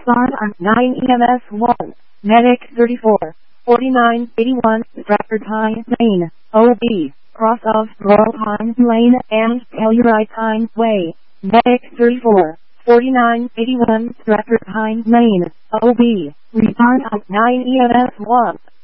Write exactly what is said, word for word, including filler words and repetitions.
Respond on nine E M S one. Medic thirty-four. forty-nine eighty-one, Stratford Pine Lane, O B, cross of Laurel Pine Lane and Telluride Pine Way. Medic thirty-four. forty-nine eighty-one, Stratford Pine Lane, O B. Respond on nine E M S one.